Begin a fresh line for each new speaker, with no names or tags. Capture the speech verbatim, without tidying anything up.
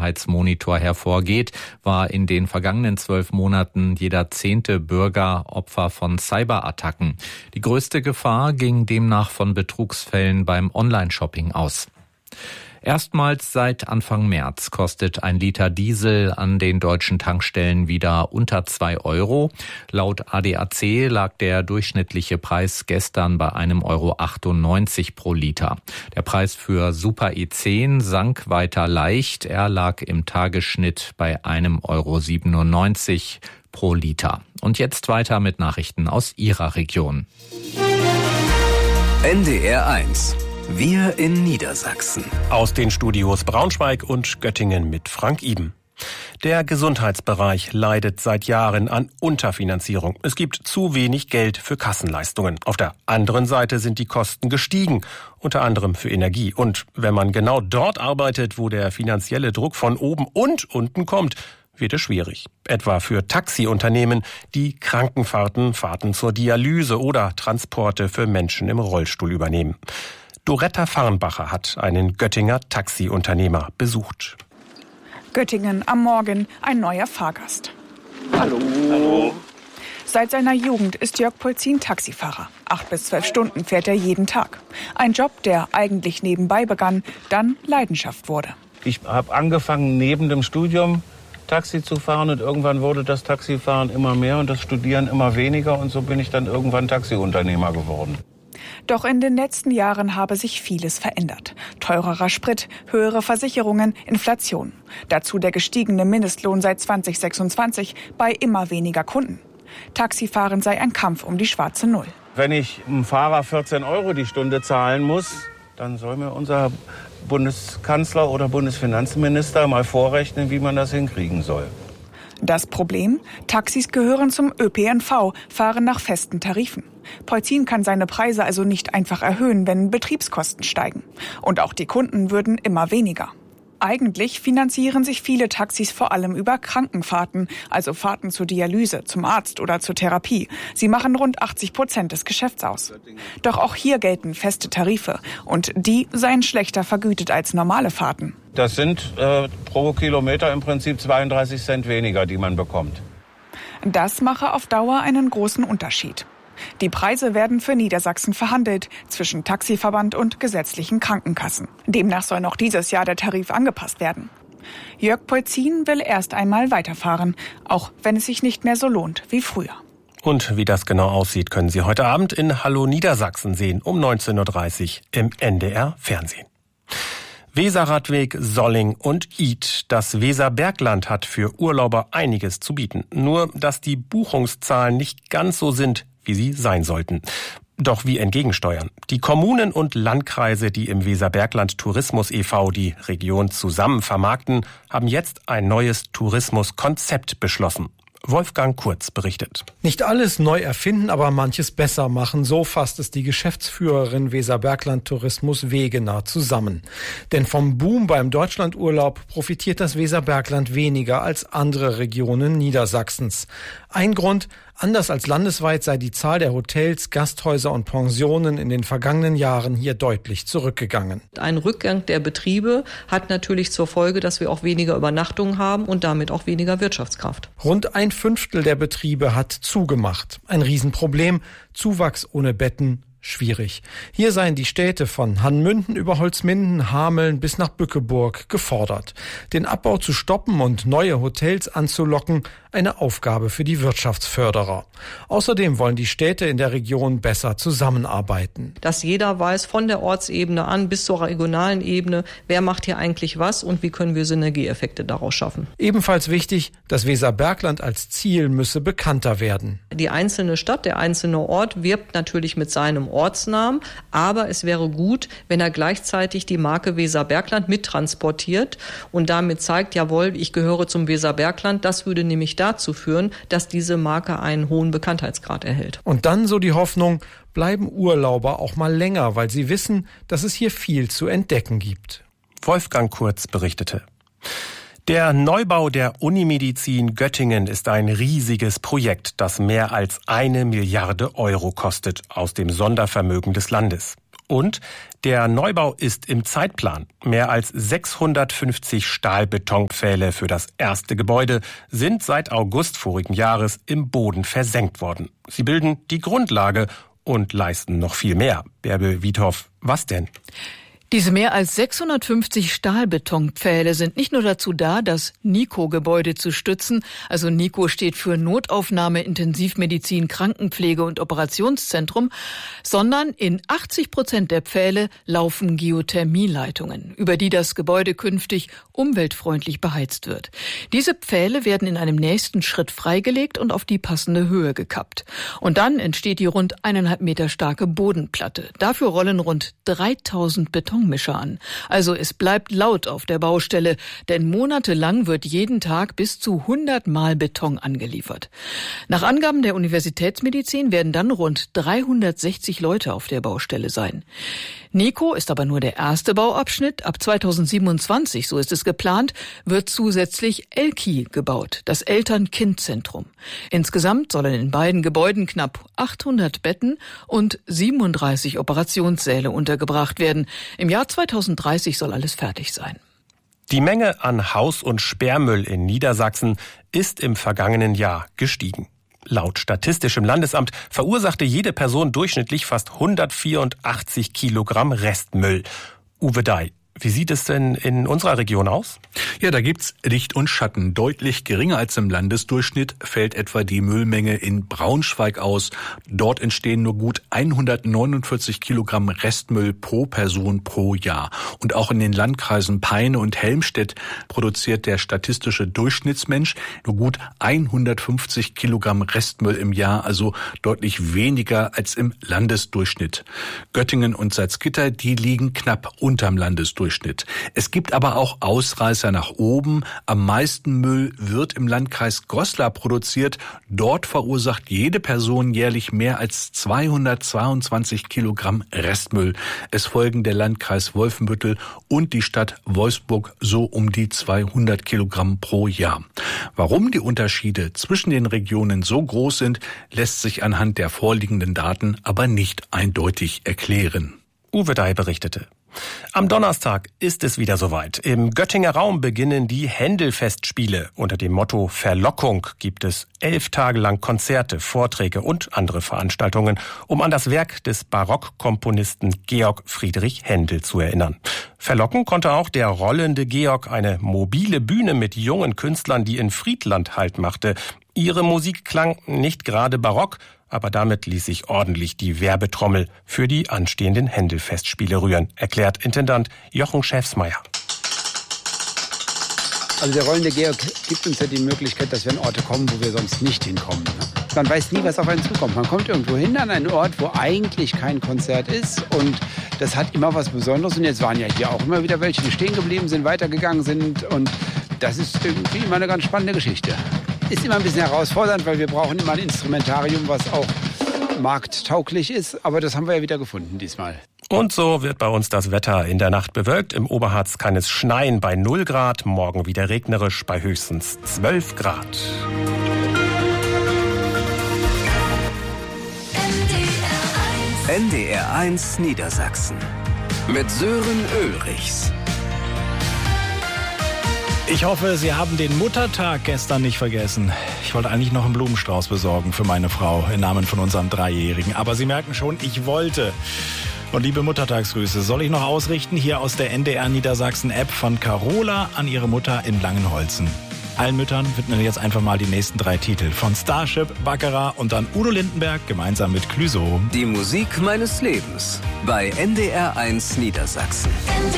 Sicherheitsmonitor hervorgeht, war in den vergangenen zwölf Monaten jeder zehnte Bürger Opfer von Cyberattacken. Die größte Gefahr ging demnach von Betrugsfällen beim Online-Shopping aus. Erstmals seit Anfang März kostet ein Liter Diesel an den deutschen Tankstellen wieder unter zwei Euro. Laut A D A C lag der durchschnittliche Preis gestern bei einem Euro achtundneunzig pro Liter. Der Preis für Super E zehn sank weiter leicht. Er lag im Tagesschnitt bei einem Euro siebenundneunzig pro Liter. Und jetzt weiter mit Nachrichten aus Ihrer Region.
N D R eins. Wir in Niedersachsen.
Aus den Studios Braunschweig und Göttingen mit Frank Iben. Der Gesundheitsbereich leidet seit Jahren an Unterfinanzierung. Es gibt zu wenig Geld für Kassenleistungen. Auf der anderen Seite sind die Kosten gestiegen, unter anderem für Energie. Und wenn man genau dort arbeitet, wo der finanzielle Druck von oben und unten kommt, wird es schwierig. Etwa für Taxiunternehmen, die Krankenfahrten, Fahrten zur Dialyse oder Transporte für Menschen im Rollstuhl übernehmen. Doretta Farnbacher hat einen Göttinger Taxiunternehmer besucht.
Göttingen am Morgen, ein neuer Fahrgast.
Hallo. Hallo.
Seit seiner Jugend ist Jörg Polzin Taxifahrer. Acht bis zwölf Stunden fährt er jeden Tag. Ein Job, der eigentlich nebenbei begann, dann Leidenschaft wurde.
Ich habe angefangen, neben dem Studium Taxi zu fahren und irgendwann wurde das Taxifahren immer mehr und das Studieren immer weniger und so bin ich dann irgendwann Taxiunternehmer geworden.
Doch in den letzten Jahren habe sich vieles verändert. Teurerer Sprit, höhere Versicherungen, Inflation. Dazu der gestiegene Mindestlohn seit zwanzig sechsundzwanzig bei immer weniger Kunden. Taxifahren sei ein Kampf um die schwarze Null.
Wenn ich einem Fahrer vierzehn Euro die Stunde zahlen muss, dann soll mir unser Bundeskanzler oder Bundesfinanzminister mal vorrechnen, wie man das hinkriegen soll.
Das Problem? Taxis gehören zum Ö P N V, fahren nach festen Tarifen. Polzin kann seine Preise also nicht einfach erhöhen, wenn Betriebskosten steigen. Und auch die Kunden würden immer weniger. Eigentlich finanzieren sich viele Taxis vor allem über Krankenfahrten, also Fahrten zur Dialyse, zum Arzt oder zur Therapie. Sie machen rund achtzig Prozent des Geschäfts aus. Doch auch hier gelten feste Tarife und die seien schlechter vergütet als normale Fahrten.
Das sind äh, pro Kilometer im Prinzip zweiunddreißig Cent weniger, die man bekommt.
Das mache auf Dauer einen großen Unterschied. Die Preise werden für Niedersachsen verhandelt zwischen Taxiverband und gesetzlichen Krankenkassen. Demnach soll noch dieses Jahr der Tarif angepasst werden. Jörg Polzin will erst einmal weiterfahren, auch wenn es sich nicht mehr so lohnt wie früher.
Und wie das genau aussieht, können Sie heute Abend in Hallo Niedersachsen sehen, um neunzehn Uhr dreißig im N D R Fernsehen. Weserradweg, Solling und Id. Das Weserbergland hat für Urlauber einiges zu bieten. Nur, dass die Buchungszahlen nicht ganz so sind, wie sie sein sollten. Doch wie entgegensteuern? Die Kommunen und Landkreise, die im Weserbergland Tourismus e V die Region zusammen vermarkten, haben jetzt ein neues Tourismuskonzept beschlossen. Wolfgang Kurz berichtet.
Nicht alles neu erfinden, aber manches besser machen. So fasst es die Geschäftsführerin Weserbergland Tourismus Wegener zusammen. Denn vom Boom beim Deutschlandurlaub profitiert das Weserbergland weniger als andere Regionen Niedersachsens. Ein Grund: anders als landesweit sei die Zahl der Hotels, Gasthäuser und Pensionen in den vergangenen Jahren hier deutlich zurückgegangen.
Ein Rückgang der Betriebe hat natürlich zur Folge, dass wir auch weniger Übernachtungen haben und damit auch weniger Wirtschaftskraft.
Rund ein Fünftel der Betriebe hat zugemacht. Ein Riesenproblem: Zuwachs ohne Betten. Schwierig. Hier seien die Städte von Hannmünden über Holzminden, Hameln bis nach Bückeburg gefordert. Den Abbau zu stoppen und neue Hotels anzulocken, eine Aufgabe für die Wirtschaftsförderer. Außerdem wollen die Städte in der Region besser zusammenarbeiten.
Dass jeder weiß, von der Ortsebene an bis zur regionalen Ebene, wer macht hier eigentlich was und wie können wir Synergieeffekte daraus schaffen.
Ebenfalls wichtig: das Weserbergland als Ziel müsse bekannter werden.
Die einzelne Stadt, der einzelne Ort wirbt natürlich mit seinem Ortsnamen, aber es wäre gut, wenn er gleichzeitig die Marke Weserbergland mittransportiert und damit zeigt, jawohl, ich gehöre zum Weserbergland. Das würde nämlich dazu führen, dass diese Marke einen hohen Bekanntheitsgrad erhält.
Und dann, so die Hoffnung, bleiben Urlauber auch mal länger, weil sie wissen, dass es hier viel zu entdecken gibt.
Wolfgang Kurz berichtete. Der Neubau der Unimedizin Göttingen ist ein riesiges Projekt, das mehr als eine Milliarde Euro kostet aus dem Sondervermögen des Landes. Und der Neubau ist im Zeitplan. Mehr als sechshundertfünfzig Stahlbetonpfähle für das erste Gebäude sind seit August vorigen Jahres im Boden versenkt worden. Sie bilden die Grundlage und leisten noch viel mehr. Bärbel Wiedhoff, was denn?
Diese mehr als sechshundertfünfzig Stahlbetonpfähle sind nicht nur dazu da, das NICO-Gebäude zu stützen, also NICO steht für Notaufnahme, Intensivmedizin, Krankenpflege und Operationszentrum, sondern in achtzig Prozent der Pfähle laufen Geothermieleitungen, über die das Gebäude künftig umweltfreundlich beheizt wird. Diese Pfähle werden in einem nächsten Schritt freigelegt und auf die passende Höhe gekappt. Und dann entsteht die rund eineinhalb Meter starke Bodenplatte. Dafür rollen rund dreitausend Beton Mischer an. Also es bleibt laut auf der Baustelle, denn monatelang wird jeden Tag bis zu hundert Mal Beton angeliefert. Nach Angaben der Universitätsmedizin werden dann rund dreihundertsechzig Leute auf der Baustelle sein. NICO ist aber nur der erste Bauabschnitt. Ab zweitausendsiebenundzwanzig, so ist es geplant, wird zusätzlich ELKI gebaut, das Eltern-Kind-Zentrum. Insgesamt sollen in beiden Gebäuden knapp achthundert Betten und siebenunddreißig Operationssäle untergebracht werden. Im Jahr zweitausenddreißig soll alles fertig sein.
Die Menge an Haus- und Sperrmüll in Niedersachsen ist im vergangenen Jahr gestiegen. Laut Statistischem Landesamt verursachte jede Person durchschnittlich fast hundertvierundachtzig Kilogramm Restmüll. Uwe Dey, wie sieht es denn in unserer Region aus?
Ja, da gibt's Licht und Schatten. Deutlich geringer als im Landesdurchschnitt fällt etwa die Müllmenge in Braunschweig aus. Dort entstehen nur gut hundertneunundvierzig Kilogramm Restmüll pro Person pro Jahr. Und auch in den Landkreisen Peine und Helmstedt produziert der statistische Durchschnittsmensch nur gut hundertfünfzig Kilogramm Restmüll im Jahr, also deutlich weniger als im Landesdurchschnitt. Göttingen und Salzgitter, die liegen knapp unterm Landesdurchschnitt. Es gibt aber auch Ausreißer nach oben. Am meisten Müll wird im Landkreis Goslar produziert. Dort verursacht jede Person jährlich mehr als zweihundertzweiundzwanzig Kilogramm Restmüll. Es folgen der Landkreis Wolfenbüttel und die Stadt Wolfsburg so um die zweihundert Kilogramm pro Jahr. Warum die Unterschiede zwischen den Regionen so groß sind, lässt sich anhand der vorliegenden Daten aber nicht eindeutig erklären.
Uwe Dey berichtete. Am Donnerstag ist es wieder soweit. Im Göttinger Raum beginnen die Händel-Festspiele. Unter dem Motto Verlockung gibt es elf Tage lang Konzerte, Vorträge und andere Veranstaltungen, um an das Werk des Barockkomponisten Georg Friedrich Händel zu erinnern. Verlocken konnte auch der rollende Georg, eine mobile Bühne mit jungen Künstlern, die in Friedland Halt machte. Ihre Musik klang nicht gerade barock, aber damit ließ sich ordentlich die Werbetrommel für die anstehenden Händel-Festspiele rühren, erklärt Intendant Jochen Schäfsmeier.
Also der rollende Georg gibt uns ja die Möglichkeit, dass wir an Orte kommen, wo wir sonst nicht hinkommen. Man weiß nie, was auf einen zukommt. Man kommt irgendwo hin an einen Ort, wo eigentlich kein Konzert ist und das hat immer was Besonderes. Und jetzt waren ja hier auch immer wieder welche, die stehen geblieben sind, weitergegangen sind und das ist irgendwie immer eine ganz spannende Geschichte. Ist immer ein bisschen herausfordernd, weil wir brauchen immer ein Instrumentarium, was auch markttauglich ist. Aber das haben wir ja wieder gefunden diesmal.
Und so wird bei uns das Wetter in der Nacht bewölkt. Im Oberharz kann es schneien bei null Grad. Morgen wieder regnerisch bei höchstens zwölf Grad.
N D R eins Niedersachsen mit Sören Ulrichs.
Ich hoffe, Sie haben den Muttertag gestern nicht vergessen. Ich wollte eigentlich noch einen Blumenstrauß besorgen für meine Frau im Namen von unserem Dreijährigen. Aber Sie merken schon, ich wollte. Und liebe Muttertagsgrüße soll ich noch ausrichten hier aus der N D R Niedersachsen App von Carola an ihre Mutter in Langenholzen. Allen Müttern widmen wir jetzt einfach mal die nächsten drei Titel. Von Starship, Baccarat und dann Udo Lindenberg gemeinsam mit Clouseau.
Die Musik meines Lebens bei N D R eins Niedersachsen.